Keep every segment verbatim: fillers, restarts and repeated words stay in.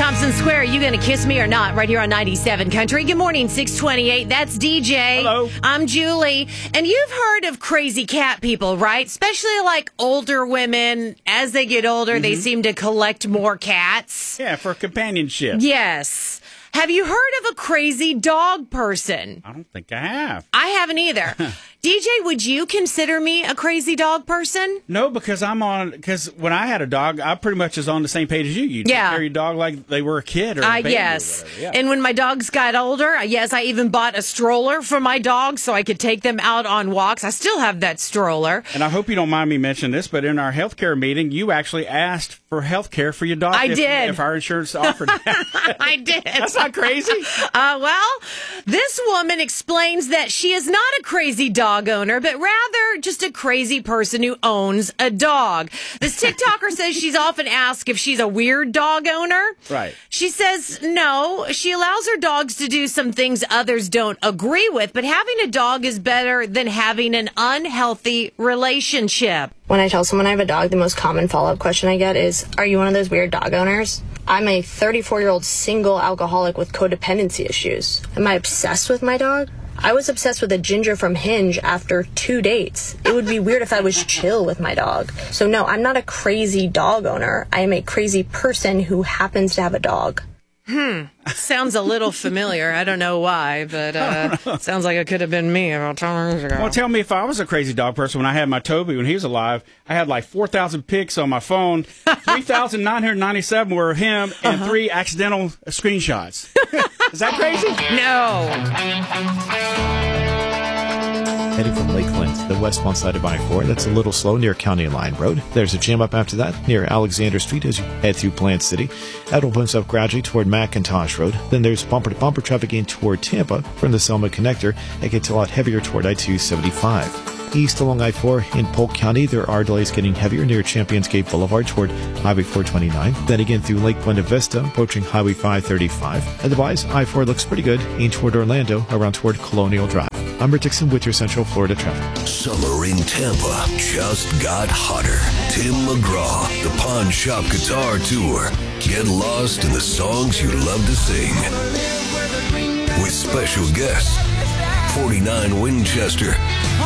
Thompson Square, you gonna kiss me or not? Right here on ninety-seven Country. Good morning, six twenty-eight. That's D J. Hello. I'm Julie. And you've heard of crazy cat people, right? Especially like older women. As they get older, mm-hmm. they seem to collect more cats. Yeah, for companionship. Yes. Have you heard of a crazy dog person? I don't think I have. I haven't either. D J, would you consider me a crazy dog person? No, because I'm on, because when I had a dog, I pretty much was on the same page as you. You take Yeah. care of your dog like they were a kid or a Uh, baby yes. or whatever. Yeah. And when my dogs got older, yes, I even bought a stroller for my dogs so I could take them out on walks. I still have that stroller. And I hope you don't mind me mentioning this, but in our healthcare meeting, you actually asked for health care for your dog. I if, did. If our insurance offered that. I did. That's not crazy. Uh, well, this woman explains that she is not a crazy dog owner, but rather just a crazy person who owns a dog. This TikToker says she's often asked if she's a weird dog owner. Right. She says no. She allows her dogs to do some things others don't agree with, but having a dog is better than having an unhealthy relationship. When I tell someone I have a dog, the most common follow-up question I get is, are you one of those weird dog owners? I'm a thirty-four-year-old single alcoholic with codependency issues. Am I obsessed with my dog? I was obsessed with a ginger from Hinge after two dates. It would be weird if I was chill with my dog. So no, I'm not a crazy dog owner. I am a crazy person who happens to have a dog. Hmm. Sounds a little familiar. I don't know why, but uh, sounds like it could have been me about ten years ago. Well, tell me if I was a crazy dog person when I had my Toby when he was alive. I had like four thousand pics on my phone. three thousand nine hundred ninety-seven were him and uh-huh. three accidental screenshots. Is that crazy? No. Heading from Lakeland, the westbound side of I four, that's a little slow near County Line Road. There's a jam up after that near Alexander Street as you head through Plant City. That opens up gradually toward McIntosh Road. Then there's bumper-to-bumper traffic in toward Tampa from the Selma connector. It gets a lot heavier toward I two seventy-five. East along I four in Polk County, there are delays getting heavier near Champions Gate Boulevard toward Highway four twenty-nine. Then again through Lake Buena Vista, approaching Highway five thirty-five. Otherwise, I four looks pretty good in toward Orlando, around toward Colonial Drive. I'm Rick Dixon with your Central Florida traffic. Summer in Tampa just got hotter. Tim McGraw, the Pawn Shop Guitar Tour. Get lost in the songs you love to sing. With special guests, forty-nine Winchester.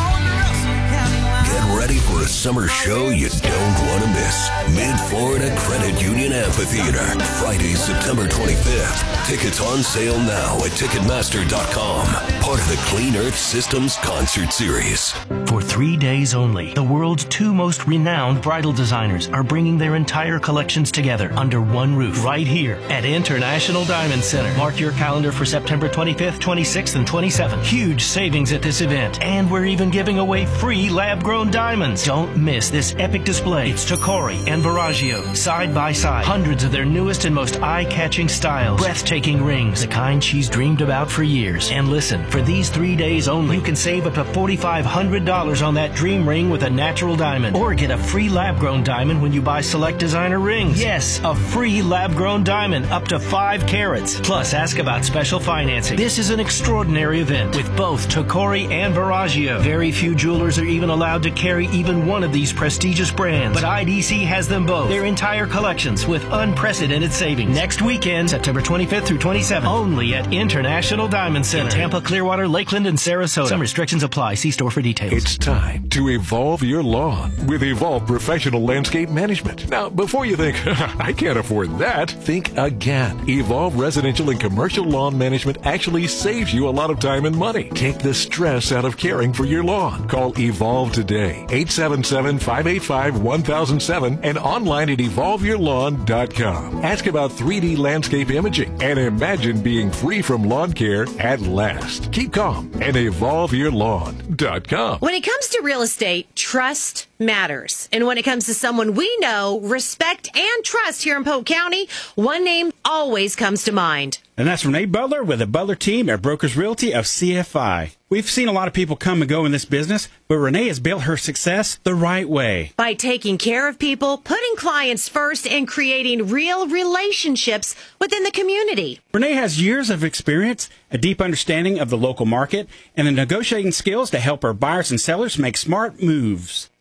Get ready for a summer show you don't want to miss. Mid-Florida Credit Union Amphitheater, Friday, September twenty-fifth. Tickets on sale now at Ticketmaster dot com. Part of the Clean Earth Systems Concert Series. For three days only, the world's two most renowned bridal designers are bringing their entire collections together under one roof right here at International Diamond Center. Mark your calendar for September twenty-fifth, twenty-sixth, and twenty-seventh. Huge savings at this event, and we're even giving away free lab-grown diamonds. Don't miss this epic display. It's Tacori and Verragio, side by side. Hundreds of their newest and most eye-catching styles. Breathtaking rings, the kind she's dreamed about for years. And listen, for these three days only, you can save up to four thousand five hundred dollars on that dream ring with a natural diamond. Or get a free lab-grown diamond when you buy select designer rings. Yes, a free lab-grown diamond up to five carats. Plus, ask about special financing. This is an extraordinary event with both Tacori and Verragio. Very few jewelers are even allowed to carry even one of these prestigious brands, but I D C has them both. Their entire collections with unprecedented savings. Next weekend, September twenty-fifth through twenty-seventh, only at International Diamond Center in Tampa, Clearwater, Lakeland, and Sarasota. Some restrictions apply. See store for details. It's time to evolve your lawn with Evolve Professional Landscape Management. Now, before you think, I can't afford that, think again. Evolve Residential and Commercial Lawn Management actually saves you a lot of time and money. Take the stress out of caring for your lawn. Call Evolve today. eight seven seven, five eight five, one thousand seven and online at evolve your lawn dot com. Ask about three D landscape imaging and imagine being free from lawn care at last. Keep calm and evolve your lawn dot com. When it comes to real estate, trust matters. And when it comes to someone we know, respect, and trust here in Polk County, one name always comes to mind. And that's Renee Butler with the Butler team at Brokers Realty of C F I. We've seen a lot of people come and go in this business, but Renee has built her success the right way. By taking care of people, putting clients first, and creating real relationships within the community. Renee has years of experience, a deep understanding of the local market, and the negotiating skills to help her buyers and sellers make smart moves.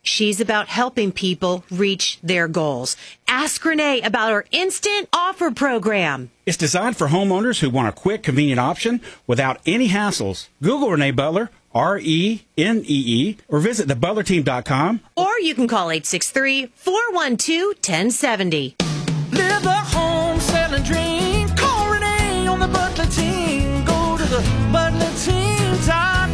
She's about helping people reach their goals. Ask Renee about our Instant Offer program. It's designed for homeowners who want a quick, convenient option without any hassles. Google Renee Butler, R E N E E, or visit the butler team dot com. Or you can call eight six three, four one two, one zero seven zero. Live the home selling dream. Call Renee on the Butler team. Go to the butler team dot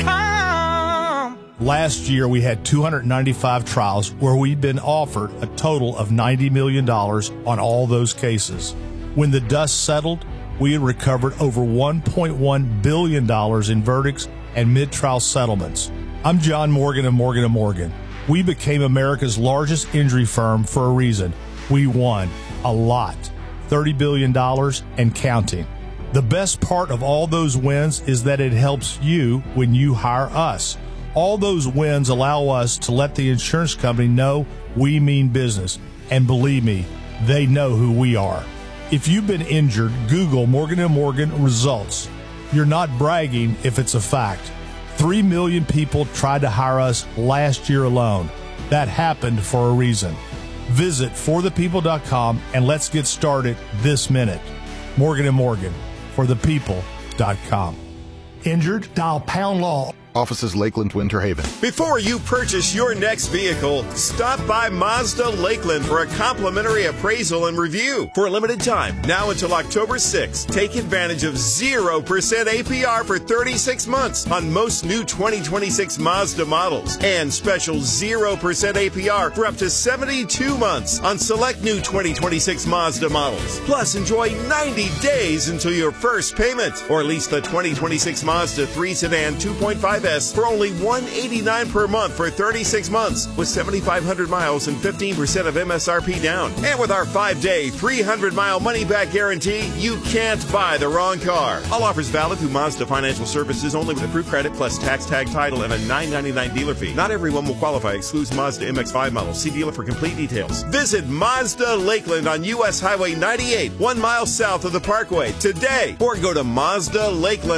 com. Last year, we had two hundred ninety-five trials where we'd been offered a total of ninety million dollars on all those cases. When the dust settled, we had recovered over one point one billion dollars in verdicts and mid-trial settlements. I'm John Morgan of Morgan and Morgan. We became America's largest injury firm for a reason. We won a lot, thirty billion dollars and counting. The best part of all those wins is that it helps you when you hire us. All those wins allow us to let the insurance company know we mean business. And believe me, they know who we are. If you've been injured, Google Morgan and Morgan results. You're not bragging if it's a fact. Three million people tried to hire us last year alone. That happened for a reason. Visit for the people dot com and let's get started this minute. Morgan and Morgan, for the people dot com. Injured? Dial pound law. Offices Lakeland, Winter Haven. Before you purchase your next vehicle, stop by Mazda Lakeland for a complimentary appraisal and review. For a limited time, now until October sixth, take advantage of zero percent A P R for thirty-six months on most new twenty twenty-six Mazda models and special zero percent A P R for up to seventy-two months on select new twenty twenty-six Mazda models. Plus, enjoy ninety days until your first payment, or lease the twenty twenty-six Mazda three Sedan two point five for only one hundred eighty-nine dollars per month for thirty-six months with seventy-five hundred miles and fifteen percent of M S R P down. And with our five-day, three hundred mile money-back guarantee, you can't buy the wrong car. All offers valid through Mazda Financial Services only with approved credit plus tax, tag, title, and a nine ninety-nine dealer fee. Not everyone will qualify. Excludes Mazda M X five models. See dealer for complete details. Visit Mazda Lakeland on U S Highway ninety-eight, one mile south of the Parkway today, or go to Mazda Lakeland.